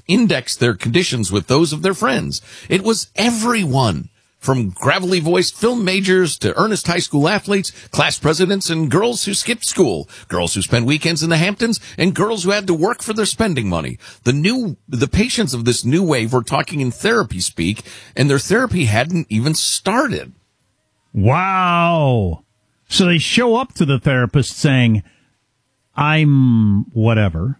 indexed their conditions with those of their friends. It was everyone, from gravelly-voiced film majors to earnest high school athletes, class presidents, and girls who skipped school, girls who spent weekends in the Hamptons, and girls who had to work for their spending money. The patients of this new wave were talking in therapy speak, and their therapy hadn't even started. Wow. So they show up to the therapist saying, I'm whatever.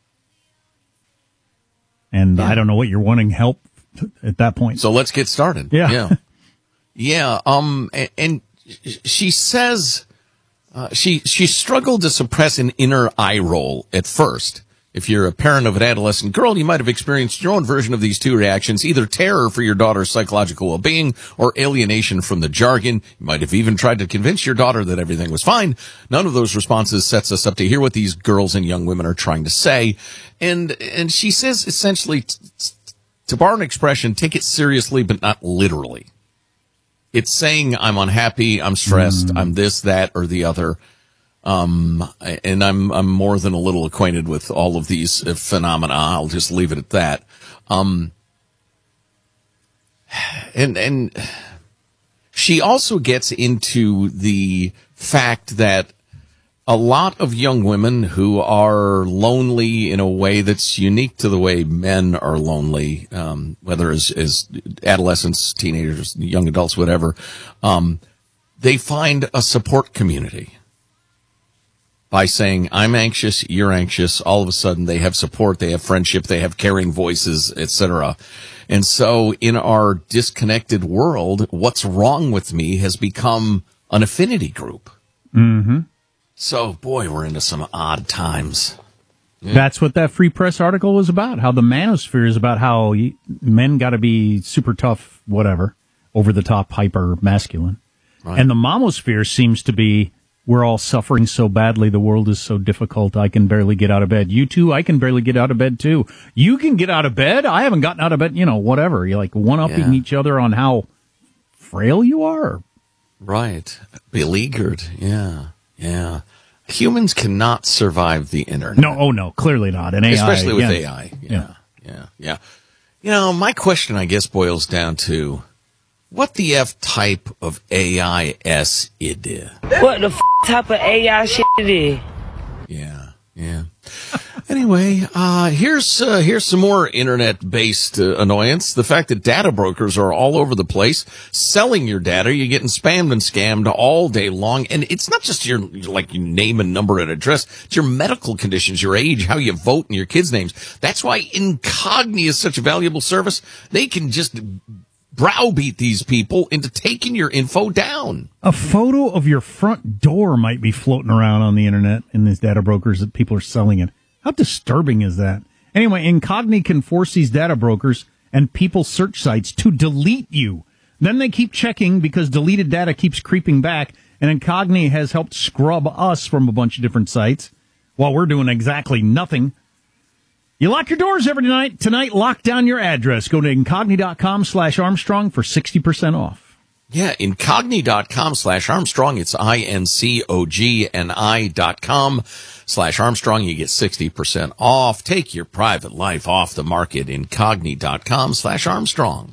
And I don't know what you're wanting help at that point. So let's get started. Yeah. Yeah. And she says she struggled to suppress an inner eye roll at first. If you're a parent of an adolescent girl, you might have experienced your own version of these two reactions, either terror for your daughter's psychological well-being or alienation from the jargon. You might have even tried to convince your daughter that everything was fine. None of those responses sets us up to hear what these girls and young women are trying to say. And she says essentially, to borrow an expression, take it seriously, but not literally. It's saying I'm unhappy, I'm stressed, I'm this, that, or the other. And I'm more than a little acquainted with all of these phenomena. I'll just leave it at that. And she also gets into the fact that a lot of young women who are lonely in a way that's unique to the way men are lonely, whether as adolescents, teenagers, young adults, whatever, they find a support community. By saying, I'm anxious, you're anxious, all of a sudden they have support, they have friendship, they have caring voices, etc. And so in our disconnected world, what's wrong with me has become an affinity group. Mm-hmm. So, boy, we're into some odd times. Yeah. That's what that Free Press article was about, how the manosphere is about how men got to be super tough, whatever, over the top, hyper masculine. Right. And the momosphere seems to be, we're all suffering so badly. The world is so difficult. I can barely get out of bed. You too, I can barely get out of bed too. You can get out of bed. I haven't gotten out of bed. Whatever. You're like one-upping each other on how frail you are. Right. Beleaguered. Yeah. Humans cannot survive the internet. No, clearly not. And AI, especially with AI. Yeah. My question, I guess, boils down to, what the F type of AIS it is? What the type of AI shit it is? Yeah. Anyway, here's some more internet-based annoyance. The fact that data brokers are all over the place selling your data. You're getting spammed and scammed all day long. And it's not just your name and number and address. It's your medical conditions, your age, how you vote, and your kids' names. That's why Incogni is such a valuable service. They can just browbeat these people into taking your info down. A photo of your front door might be floating around on the internet in these data brokers that people are selling it. How disturbing is that? Anyway, Incogni can force these data brokers and people's search sites to delete you. Then they keep checking because deleted data keeps creeping back, and Incogni has helped scrub us from a bunch of different sites while we're doing exactly nothing. You lock your doors every night. Tonight, lock down your address. Go to Incogni.com/Armstrong for 60% off. Yeah, Incogni.com/Armstrong. It's INCOGNI.com/Armstrong. You get 60% off. Take your private life off the market. Incogni.com/Armstrong.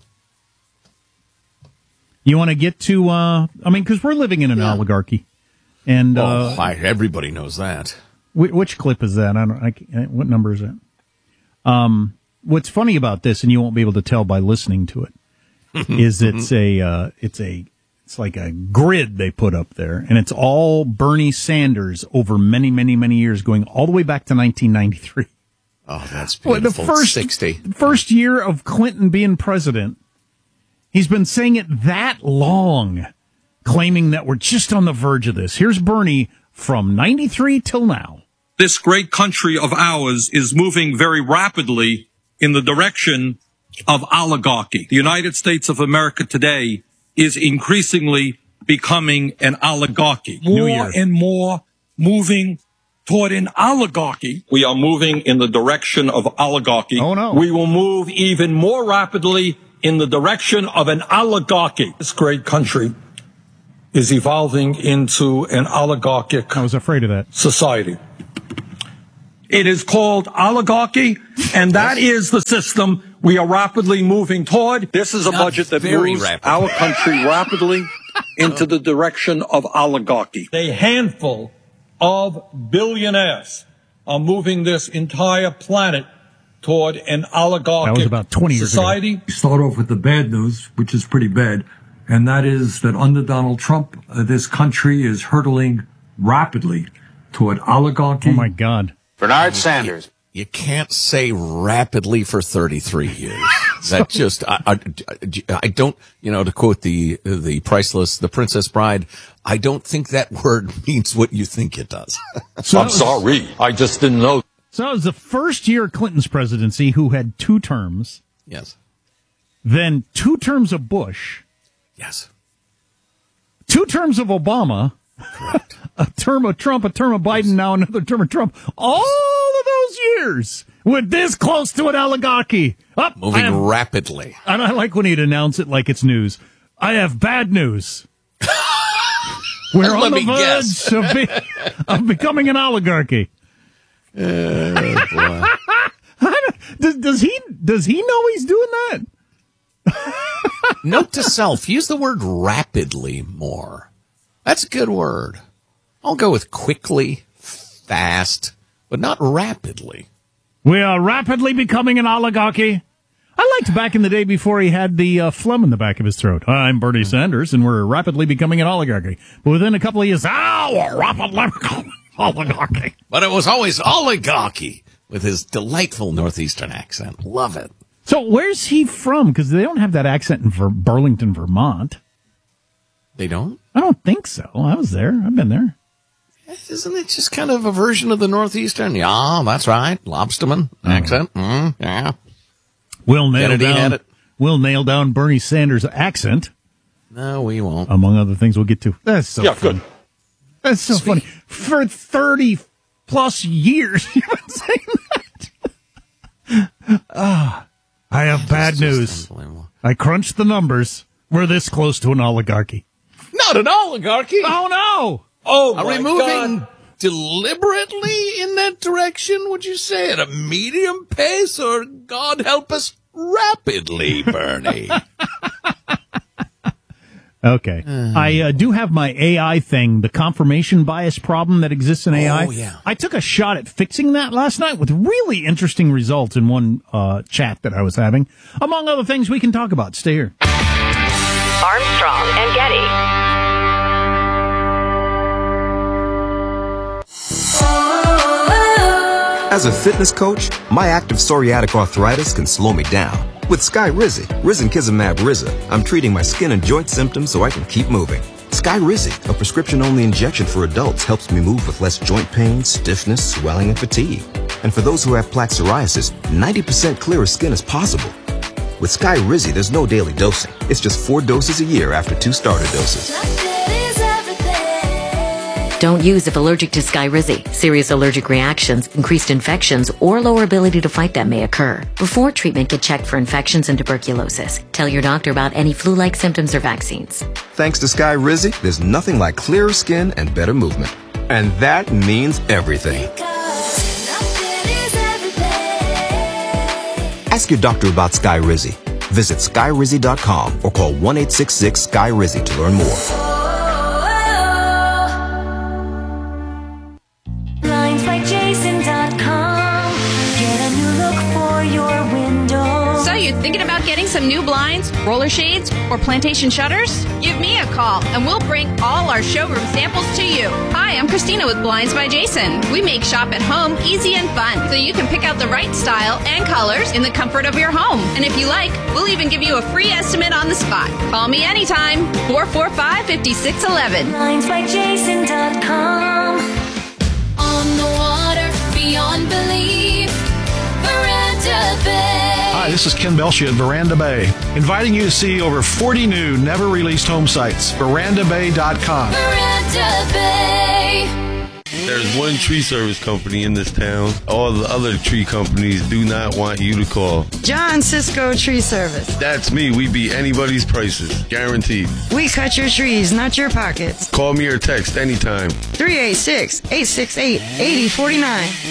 You want to get to, because we're living in an oligarchy. And everybody knows that. Which clip is that? What number is that? What's funny about this, and you won't be able to tell by listening to it, is it's like a grid they put up there, and it's all Bernie Sanders over many, many, many years, going all the way back to 1993. Oh, that's beautiful. The first year of Clinton being president, he's been saying it that long, claiming that we're just on the verge of this. Here's Bernie from 93 till now. This great country of ours is moving very rapidly in the direction of oligarchy. The United States of America today is increasingly becoming an oligarchy. More and more moving toward an oligarchy. We are moving in the direction of oligarchy. Oh, no. We will move even more rapidly in the direction of an oligarchy. This great country is evolving into an oligarchic I was afraid of that. society. It is called oligarchy, and that is the system we are rapidly moving toward. This is a budget that moves our country rapidly into the direction of oligarchy. A handful of billionaires are moving this entire planet toward an oligarchic that was about 20 years society. Ago. Start off with the bad news, which is pretty bad, and that is that under Donald Trump, this country is hurtling rapidly toward oligarchy. Oh, my God. Bernard Sanders. You can't say rapidly for 33 years. That just, I don't, to quote the priceless, the Princess Bride, I don't think that word means what you think it does. I'm sorry. I just didn't know. So it was the first year of Clinton's presidency who had 2 terms. Yes. Then 2 terms of Bush. Yes. 2 terms of Obama. Correct. A term of Trump, a term of Biden, now another term of Trump. All of those years with this close to an oligarchy. Moving rapidly. And I like when he'd announce it like it's news. I have bad news. We're on the verge of becoming an oligarchy. Boy. Does he know he's doing that? Note to self, use the word rapidly more. That's a good word. I'll go with quickly, fast, but not rapidly. We are rapidly becoming an oligarchy. I liked back in the day before he had the phlegm in the back of his throat. I'm Bernie Sanders, and we're rapidly becoming an oligarchy. But within a couple of years, we're rapidly becoming an oligarchy. But it was always oligarchy with his delightful Northeastern accent. Love it. So where's he from? Because they don't have that accent in Burlington, Vermont. They don't? I don't think so. I was there. I've been there. Isn't it just kind of a version of the Northeastern? Yeah, that's right. Lobsterman accent. Yeah. We'll nail down Bernie Sanders' accent. No, we won't. Among other things we'll get to. That's so funny. Good. That's so funny. For 30 plus years, you've been saying that. I have bad news. I crunched the numbers. We're this close to an oligarchy. Not an oligarchy. Oh, no. Oh, Are we moving deliberately in that direction, would you say, at a medium pace, or, God help us, rapidly, Bernie? Okay. I do have my AI thing, the confirmation bias problem that exists in AI. Oh, yeah. I took a shot at fixing that last night with really interesting results in one chat that I was having. Among other things we can talk about. Stay here. Armstrong and Getty. As a fitness coach, my active psoriatic arthritis can slow me down. With Skyrizi, risankizumab Riza, I'm treating my skin and joint symptoms so I can keep moving. Skyrizi, a prescription-only injection for adults, helps me move with less joint pain, stiffness, swelling, and fatigue. And for those who have plaque psoriasis, 90% clearer skin is possible. With Skyrizi, there's no daily dosing. It's just 4 doses a year after 2 starter doses. Don't use if allergic to Skyrizi. Serious allergic reactions, increased infections, or lower ability to fight them may occur. Before treatment, get checked for infections and tuberculosis. Tell your doctor about any flu-like symptoms or vaccines. Thanks to Skyrizi, there's nothing like clearer skin and better movement. And that means everything. Ask your doctor about Skyrizi. Visit Skyrizi.com or call 1-866-SKY-RIZI to learn more. You're thinking about getting some new blinds, roller shades, or plantation shutters? Give me a call and we'll bring all our showroom samples to you. Hi, I'm Christina with Blinds by Jason. We make shop at home easy and fun so you can pick out the right style and colors in the comfort of your home. And if you like, we'll even give you a free estimate on the spot. Call me anytime, 445-5611. BlindsByJason.com. On the water, beyond belief, Veranda Bay. Hi, this is Ken Belshia at Veranda Bay, inviting you to see over 40 new, never-released home sites. VerandaBay.com. Veranda Bay. There's one tree service company in this town. All the other tree companies do not want you to call. John Cisco Tree Service. That's me. We beat anybody's prices. Guaranteed. We cut your trees, not your pockets. Call me or text anytime. 386-868-8049.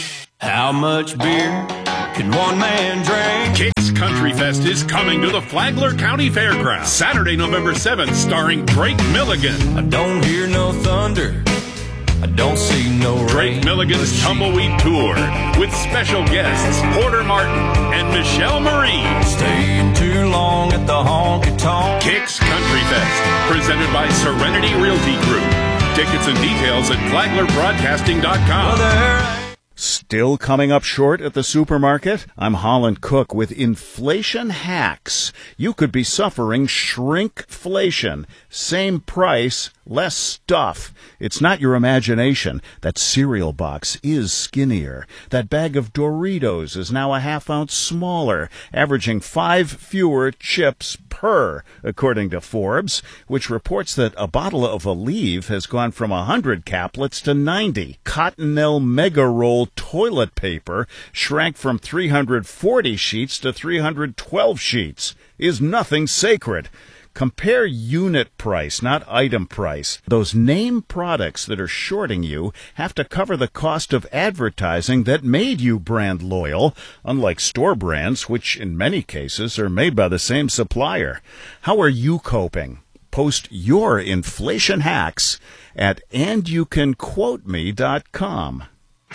How much beer can one man drink? Kicks Country Fest is coming to the Flagler County Fairgrounds Saturday, November 7th, starring Drake Milligan. I don't hear no thunder. I don't see no rain. Drake Milligan's Tumbleweed Tour with special guests Porter Martin and Michelle Marie. Staying too long at the honky tonk. Kicks Country Fest, presented by Serenity Realty Group. Tickets and details at flaglerbroadcasting.com. Still coming up short at the supermarket? I'm Holland Cook with Inflation Hacks. You could be suffering shrinkflation. Same price, less stuff. It's not your imagination. That cereal box is skinnier. That bag of Doritos is now a half-ounce smaller, averaging 5 fewer chips per, according to Forbes, which reports that a bottle of Aleve has gone from 100 caplets to 90. Cottonelle Mega Roll toilet paper shrank from 340 sheets to 312 sheets. Is nothing sacred. Compare unit price, not item price. Those name products that are shorting you have to cover the cost of advertising that made you brand loyal, unlike store brands, which in many cases are made by the same supplier. How are you coping? Post your inflation hacks at andyoucanquoteme.com.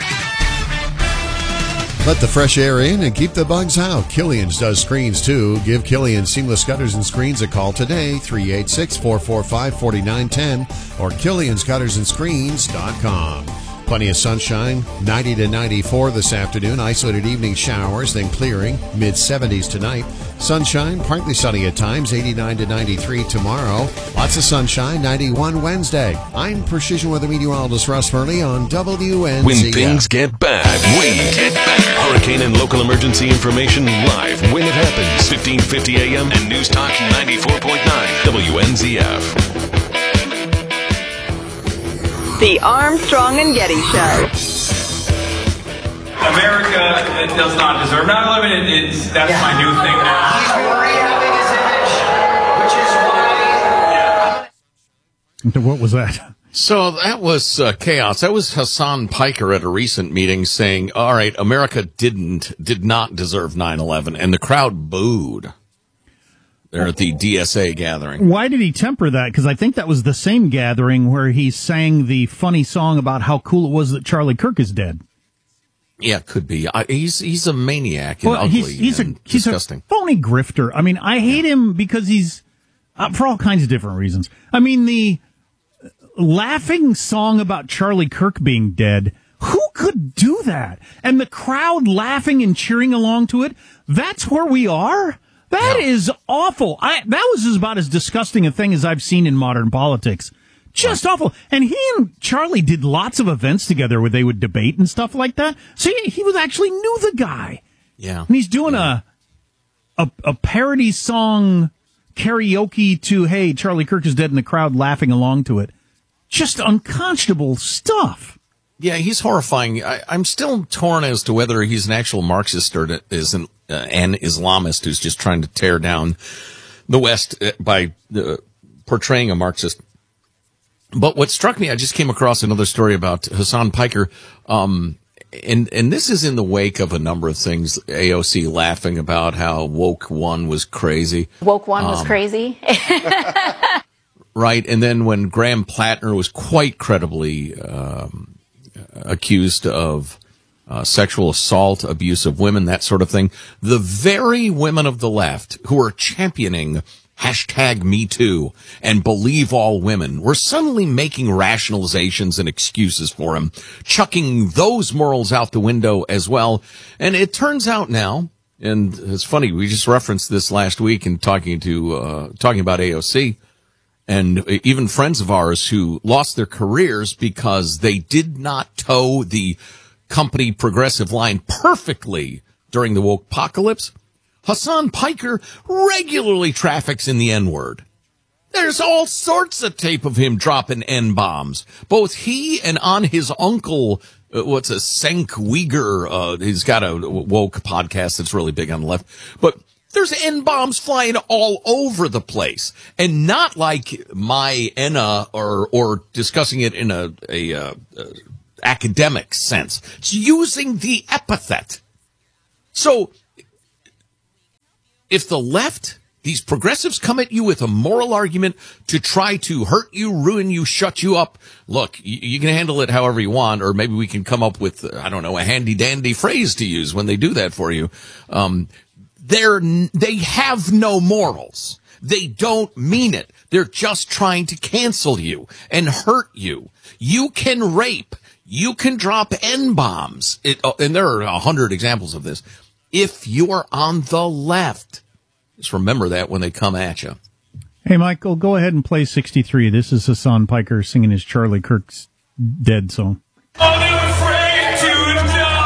Let the fresh air in and keep the bugs out. Killian's does screens, too. Give Killian Seamless Gutters and Screens a call today, 386-445-4910 or Killian'sGuttersandScreens.com. Plenty of sunshine, 90 to 94 this afternoon. Isolated evening showers, then clearing, mid-70s tonight. Sunshine, partly sunny at times, 89 to 93 tomorrow. Lots of sunshine, 91 Wednesday. I'm Precision Weather Meteorologist Russ Murley on WNZF. When things get bad, we get back. Hurricane and local emergency information live when it happens. 1550 AM and News Talk 94.9 WNZF. The Armstrong and Getty Show. America does not deserve 9/11. That's my new thing now. He's been rehabbing his image, which is why. What was that? So that was chaos. That was Hassan Piker at a recent meeting saying, all right, America did not deserve 9/11, and the crowd booed. They're at the DSA gathering. Why did he temper that? Because I think that was the same gathering where he sang the funny song about how cool it was that Charlie Kirk is dead. Yeah, could be. He's a maniac and ugly and disgusting. A phony grifter. I mean, I hate him because he's, for all kinds of different reasons. I mean, the laughing song about Charlie Kirk being dead, who could do that? And the crowd laughing and cheering along to it, that's where we are? That is awful. That was about as disgusting a thing as I've seen in modern politics. Just awful. And he and Charlie did lots of events together where they would debate and stuff like that. So he was actually knew the guy. Yeah. And he's doing a parody song karaoke to, hey, Charlie Kirk is dead, and the crowd laughing along to it. Just unconscionable stuff. Yeah, he's horrifying. I'm still torn as to whether he's an actual Marxist or is an Islamist who's just trying to tear down the West by portraying a Marxist. But what struck me, I just came across another story about Hassan Piker, and this is in the wake of a number of things. AOC laughing about how Woke One was crazy. Woke One was crazy. Right, and then when Graham Plattner was quite credibly accused of sexual assault, abuse of women, that sort of thing, the very women of the left who are championing #MeToo and believe all women were suddenly making rationalizations and excuses for him, chucking those morals out the window as well. And it turns out now, and it's funny, we just referenced this last week in talking about AOC, and even friends of ours who lost their careers because they did not toe the company progressive line perfectly during the woke-pocalypse. Hassan Piker regularly traffics in the N-word. There's all sorts of tape of him dropping N-bombs. Both he and on his uncle, Cenk Uygur, he's got a woke podcast that's really big on the left, but there's N-bombs flying all over the place, and not like my Enna or discussing it in a academic sense. It's using the epithet. So if the left, these progressives, come at you with a moral argument to try to hurt you, ruin you, shut you up, look, you can handle it however you want, or maybe we can come up with, I don't know, a handy-dandy phrase to use when they do that for you. They have no morals. They don't mean it. They're just trying to cancel you and hurt you. You can rape. You can drop N-bombs. And there are 100 examples of this. If you're on the left, just remember that when they come at you. Hey, Michael, go ahead and play 63. This is Hassan Piker singing his Charlie Kirk's Dead song. Unafraid to die.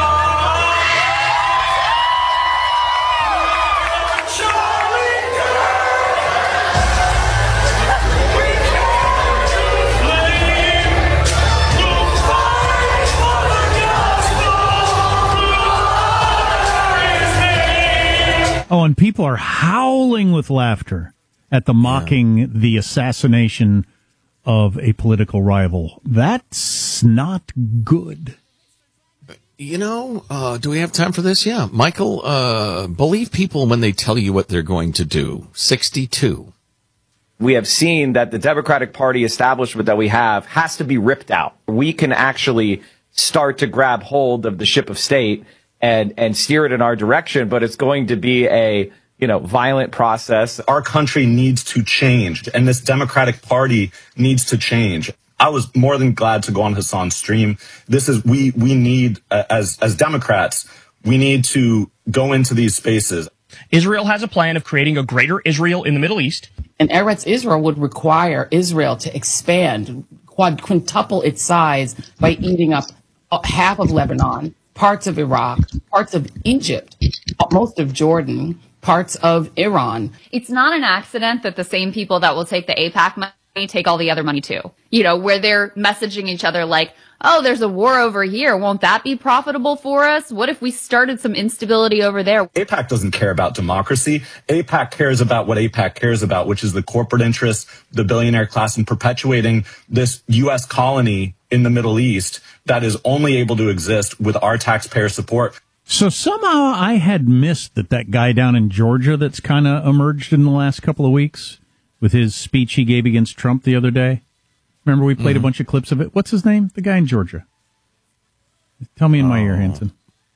Oh, and people are howling with laughter at the mocking the assassination of a political rival. That's not good. You know, do we have time for this? Yeah. Michael, believe people when they tell you what they're going to do. 62. We have seen that the Democratic Party establishment that we have has to be ripped out. We can actually start to grab hold of the ship of state and steer it in our direction, but it's going to be a, violent process. Our country needs to change, and this Democratic Party needs to change. I was more than glad to go on Hassan's stream. This is, we need, as Democrats, we need to go into these spaces. Israel has a plan of creating a greater Israel in the Middle East. And Eretz Israel would require Israel to expand, quintuple its size by eating up half of Lebanon, parts of Iraq, parts of Egypt, most of Jordan, parts of Iran. It's not an accident that the same people that will take the AIPAC money take all the other money too. Where they're messaging each other like, oh, there's a war over here. Won't that be profitable for us? What if we started some instability over there? AIPAC doesn't care about democracy. AIPAC cares about what AIPAC cares about, which is the corporate interests, the billionaire class, and perpetuating this U.S. colony in the Middle East that is only able to exist with our taxpayer support. So somehow I had missed that guy down in Georgia that's kind of emerged in the last couple of weeks with his speech he gave against Trump the other day. Remember we played a bunch of clips of it? What's his name? The guy in Georgia. Tell me in my ear, Hanson.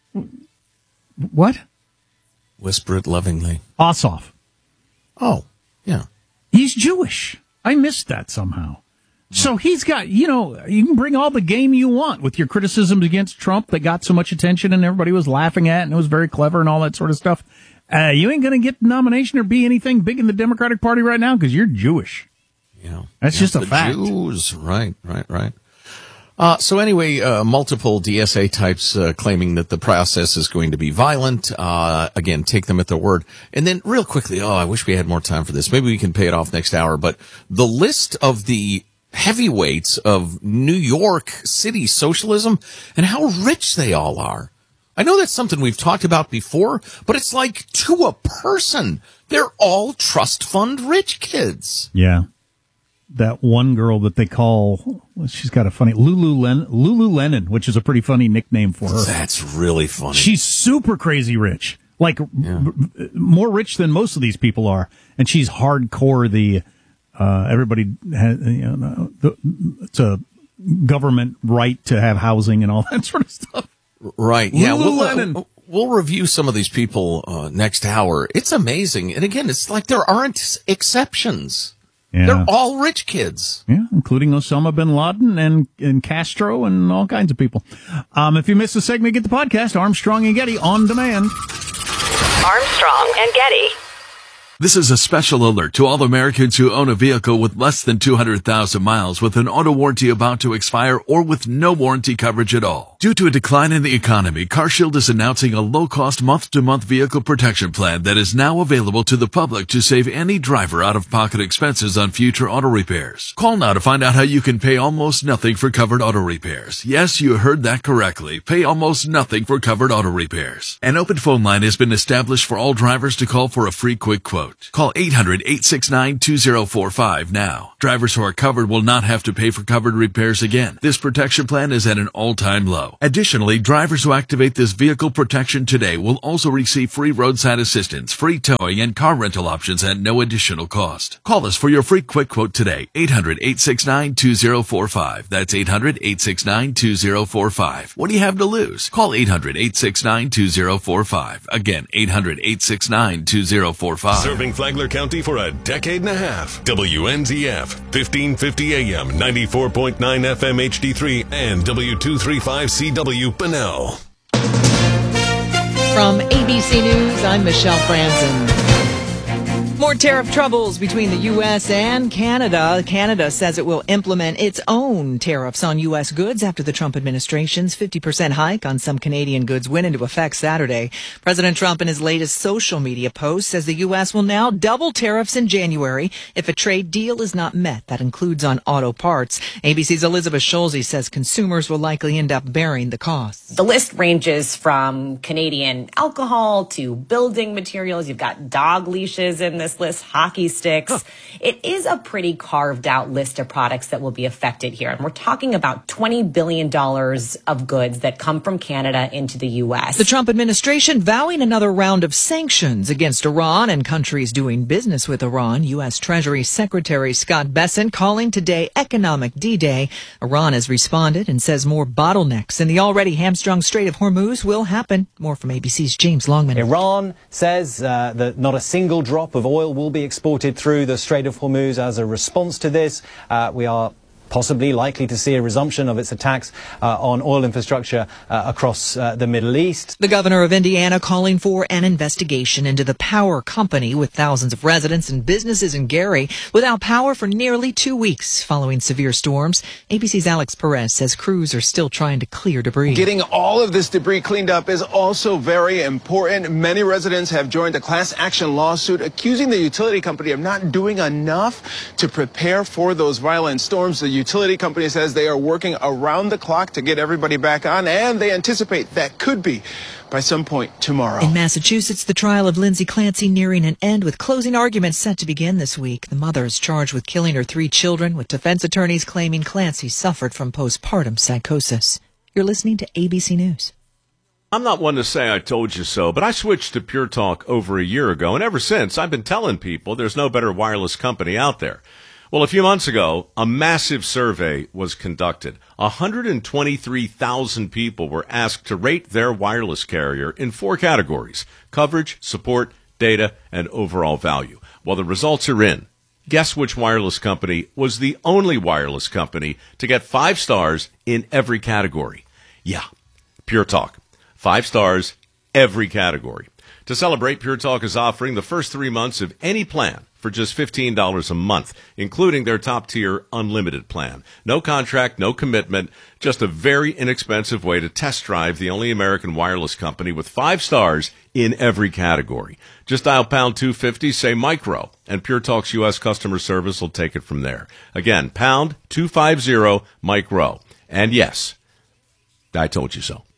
What? Whisper it lovingly. Ossoff. Oh, yeah. He's Jewish. I missed that somehow. So he's got, you can bring all the game you want with your criticisms against Trump that got so much attention and everybody was laughing at and it was very clever and all that sort of stuff. You ain't going to get the nomination or be anything big in the Democratic Party right now because you're Jewish. Yeah. That's just a fact. Jews. Right. So anyway, multiple DSA types claiming that the process is going to be violent. Again, take them at their word. And then real quickly, I wish we had more time for this. Maybe we can pay it off next hour. But the list of the heavyweights of New York City socialism and how rich they all are. I know that's something we've talked about before, but it's like to a person. They're all trust fund rich kids. Yeah. That one girl that they call, she's got a funny, Lululemon, which is a pretty funny nickname for her. That's really funny. She's super crazy rich, like more rich than most of these people are. And she's hardcore everybody has, it's a government right to have housing and all that sort of stuff. Right. Yeah. We'll review some of these people next hour. It's amazing. And again, it's like there aren't exceptions. Yeah. They're all rich kids. Yeah, including Osama bin Laden and Castro and all kinds of people. If you missed the segment, get the podcast, Armstrong and Getty, on demand. Armstrong and Getty. This is a special alert to all Americans who own a vehicle with less than 200,000 miles with an auto warranty about to expire or with no warranty coverage at all. Due to a decline in the economy, CarShield is announcing a low-cost month-to-month vehicle protection plan that is now available to the public to save any driver out-of-pocket expenses on future auto repairs. Call now to find out how you can pay almost nothing for covered auto repairs. Yes, you heard that correctly. Pay almost nothing for covered auto repairs. An open phone line has been established for all drivers to call for a free quick quote. quote. Call 800-869-2045 now. Drivers who are covered will not have to pay for covered repairs again. This protection plan is at an all-time low. Additionally, drivers who activate this vehicle protection today will also receive free roadside assistance, free towing, and car rental options at no additional cost. Call us for your free quick quote today. 800-869-2045. That's 800-869-2045. What do you have to lose? Call 800-869-2045. Again, 800-869-2045. Serving Flagler County for a decade and a half. WNZF, 1550 AM, 94.9 FM HD3, and W235CW Bunnell. From ABC News, I'm Michelle Franzen. More tariff troubles between the U.S. and Canada. Canada says it will implement its own tariffs on U.S. goods after the Trump administration's 50% hike on some Canadian goods went into effect Saturday. President Trump, in his latest social media post, says the U.S. will now double tariffs in January if a trade deal is not met. That includes on auto parts. ABC's Elizabeth Schulze says consumers will likely end up bearing the costs. The list ranges from Canadian alcohol to building materials. You've got dog leashes in this list, hockey sticks. It is a pretty carved out list of products that will be affected here. And we're talking about $20 billion of goods that come from Canada into the U.S. The Trump administration vowing another round of sanctions against Iran and countries doing business with Iran. U.S. Treasury Secretary Scott Bessent calling today economic D-Day. Iran has responded and says more bottlenecks in the already hamstrung Strait of Hormuz will happen. More from ABC's James Longman. Iran says that not a single drop of oil will be exported through the Strait of Hormuz. As a response to this, we are possibly likely to see a resumption of its attacks on oil infrastructure across the Middle East. The governor of Indiana calling for an investigation into the power company with thousands of residents and businesses in Gary without power for nearly 2 weeks following severe storms. ABC's Alex Perez says crews are still trying to clear debris. Getting all of this debris cleaned up is also very important. Many residents have joined a class action lawsuit accusing the utility company of not doing enough to prepare for those violent storms. The utility company says they are working around the clock to get everybody back on, and they anticipate that could be by some point tomorrow. In Massachusetts, the trial of Lindsay Clancy nearing an end with closing arguments set to begin this week. The mother is charged with killing her 3 children, with defense attorneys claiming Clancy suffered from postpartum psychosis. You're listening to ABC News. I'm not one to say I told you so, but I switched to Pure Talk over a year ago, and ever since I've been telling people there's no better wireless company out there. Well, a few months ago, a massive survey was conducted. 123,000 people were asked to rate their wireless carrier in 4 categories: coverage, support, data, and overall value. Well, the results are in. Guess which wireless company was the only wireless company to get 5 stars in every category? Yeah, Pure Talk. 5 stars, every category. To celebrate, Pure Talk is offering the first 3 months of any plan for just $15 a month, including their top-tier unlimited plan. No contract, no commitment, just a very inexpensive way to test drive the only American wireless company with 5 stars in every category. Just dial pound 250, say micro, and Pure Talk's U.S. customer service will take it from there. Again, pound 250 micro. And yes, I told you so.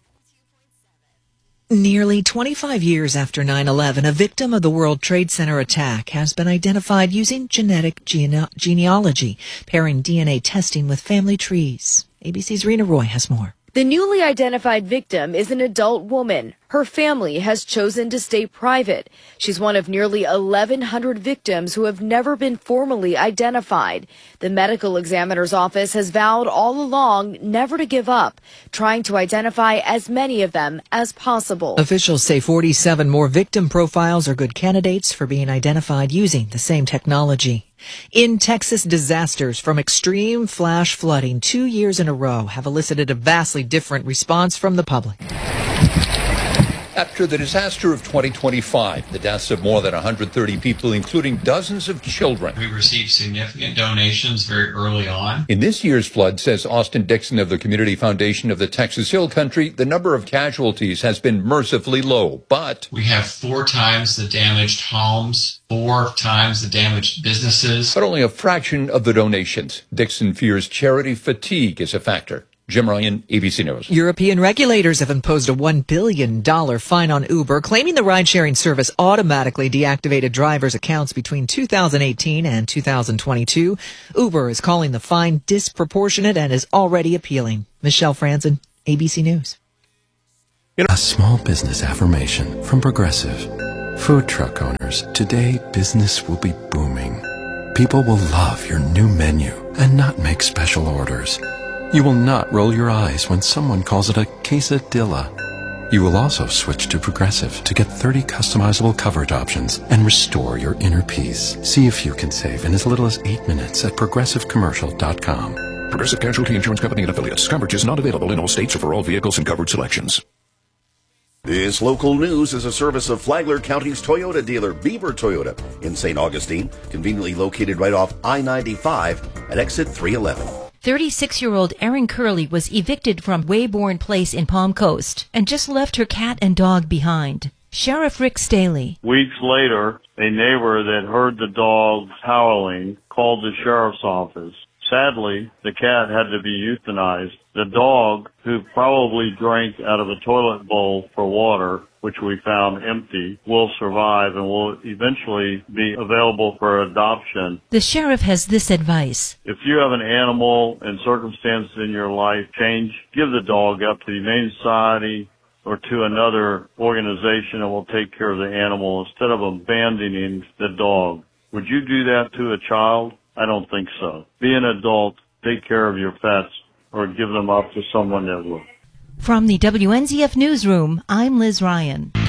Nearly 25 years after 9/11, a victim of the World Trade Center attack has been identified using genetic genealogy, pairing DNA testing with family trees. ABC's Rena Roy has more. The newly identified victim is an adult woman. Her family has chosen to stay private. She's one of nearly 1,100 victims who have never been formally identified. The medical examiner's office has vowed all along never to give up, trying to identify as many of them as possible. Officials say 47 more victim profiles are good candidates for being identified using the same technology. In Texas, disasters from extreme flash flooding 2 years in a row have elicited a vastly different response from the public. After the disaster of 2025, the deaths of more than 130 people, including dozens of children. We received significant donations very early on. In this year's flood, says Austin Dixon of the Community Foundation of the Texas Hill Country, the number of casualties has been mercifully low, but we have 4 times the damaged homes, 4 times the damaged businesses. But only a fraction of the donations. Dixon fears charity fatigue is a factor. Jim Ryan, ABC News. European regulators have imposed a $1 billion fine on Uber, claiming the ride-sharing service automatically deactivated drivers' accounts between 2018 and 2022. Uber is calling the fine disproportionate and is already appealing. Michelle Franzen, ABC News. A small business affirmation from Progressive. Food truck owners, today business will be booming. People will love your new menu and not make special orders. You will not roll your eyes when someone calls it a quesadilla. You will also switch to Progressive to get 30 customizable coverage options and restore your inner peace. See if you can save in as little as 8 minutes at progressivecommercial.com. Progressive Casualty Insurance Company and Affiliates. Coverage is not available in all states or for all vehicles and coverage selections. This local news is a service of Flagler County's Toyota dealer, Beaver Toyota, in St. Augustine, conveniently located right off I-95 at exit 311. 36-year-old Erin Curley was evicted from Wayborn Place in Palm Coast and just left her cat and dog behind. Sheriff Rick Staley. Weeks later, a neighbor that heard the dogs howling called the sheriff's office. Sadly, the cat had to be euthanized. The dog, who probably drank out of a toilet bowl for water, which we found empty, will survive and will eventually be available for adoption. The sheriff has this advice. If you have an animal and circumstances in your life change, give the dog up to the Humane Society or to another organization that will take care of the animal instead of abandoning the dog. Would you do that to a child? I don't think so. Be an adult, take care of your pets, or give them up to someone that will. From the WNZF Newsroom, I'm Liz Ryan.